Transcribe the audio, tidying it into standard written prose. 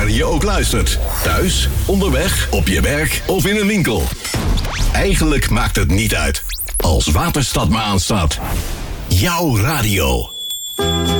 waar je ook luistert. Thuis, onderweg, op je werk of in een winkel. Eigenlijk maakt het niet uit. Als Waterstad maar aanstaat. Jouw radio.